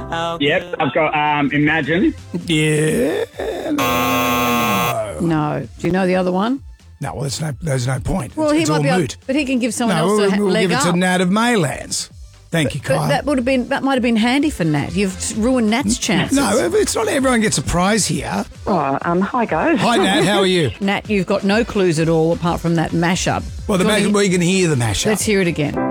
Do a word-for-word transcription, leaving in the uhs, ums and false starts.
Yep, I've got um, Imagine. Yeah. No. Do you know the other one? No, well, there's no, there's no point. Well, it's he it's might all be able, moot. but he can give someone No, else we'll, a ha- we'll leg give it up. to Nat of Maylands. Thank you, Kyle. But that would have been that might have been handy for Nat. You've ruined Nat's chances. No, it's not everyone gets a prize here. Oh, um, hi guys. Hi, Nat. How are you? Nat, you've got no clues at all apart from that mashup. Well, the Do you mash- wanna- well, you can hear the mashup. Let's hear it again.